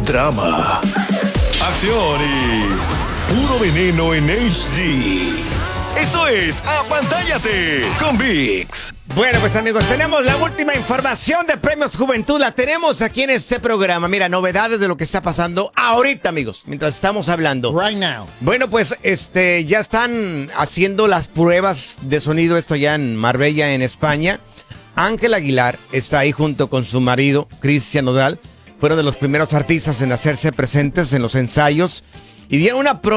drama, acción y puro veneno en HD. Esto es Apantállate con VIX. Bueno, pues amigos, tenemos la última información de Premios Juventud. La tenemos aquí en este programa. Mira, novedades de lo que está pasando ahorita, amigos, mientras estamos hablando. Right now. Bueno, pues ya están haciendo las pruebas de sonido, esto ya en Marbella, en España. Ángel Aguilar está ahí junto con su marido, Cristian Nodal. Fueron de los primeros artistas en hacerse presentes en los ensayos y dieron una